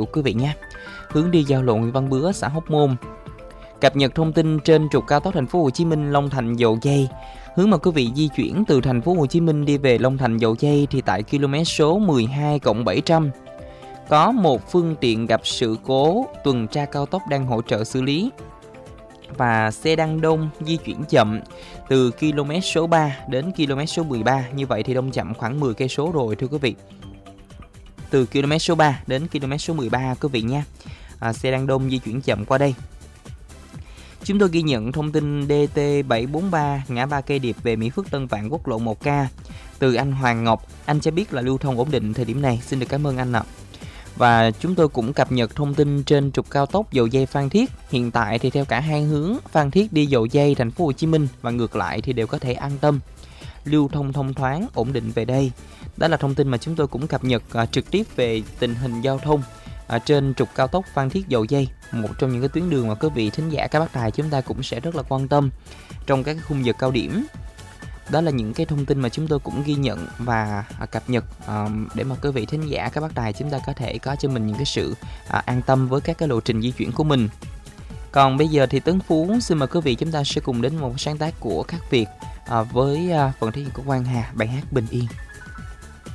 Triệu quý vị nhé. Hướng đi giao lộ Nguyễn Văn Bứa, xã Hóc Môn. Cập nhật thông tin trên trục cao tốc Thành phố Hồ Chí Minh Long Thành Dầu Giây. Hướng mà quý vị di chuyển từ Thành phố Hồ Chí Minh đi về Long Thành Dầu Giây thì tại km số 12+700 có một phương tiện gặp sự cố, tuần tra cao tốc đang hỗ trợ xử lý. Và xe đang đông di chuyển chậm từ km số 3 đến km số 13. Như vậy thì đông chậm khoảng 10 cây số rồi thưa quý vị. Từ km số 3 đến km số 13 quý vị nha. Xe đang đông di chuyển chậm qua đây. Chúng tôi ghi nhận thông tin DT743 ngã ba Cây Điệp về Mỹ Phước Tân Vạn quốc lộ 1K. Từ anh Hoàng Ngọc, anh cho biết là lưu thông ổn định thời điểm này. Xin được cảm ơn anh ạ. Và chúng tôi cũng cập nhật thông tin trên trục cao tốc Dầu Giây Phan Thiết. Hiện tại thì theo cả hai hướng Phan Thiết đi Dầu Giây Thành phố Hồ Chí Minh và ngược lại thì đều có thể an tâm lưu thông thông thoáng ổn định về đây. Đó là thông tin mà chúng tôi cũng cập nhật trực tiếp về tình hình giao thông trên trục cao tốc Phan Thiết Dầu Giây, một trong những cái tuyến đường mà quý vị thính giả các bác đài chúng ta cũng sẽ rất là quan tâm trong các khung giờ cao điểm. Đó là những cái thông tin mà chúng tôi cũng ghi nhận và cập nhật để mà quý vị thính giả các bác đài chúng ta có thể có cho mình những cái sự an tâm với các cái lộ trình di chuyển của mình. Còn bây giờ thì Tấn Phú xin mời quý vị chúng ta sẽ cùng đến một sáng tác của Khắc Việt với phần thể hiện của Quang Hà, bài hát Bình Yên.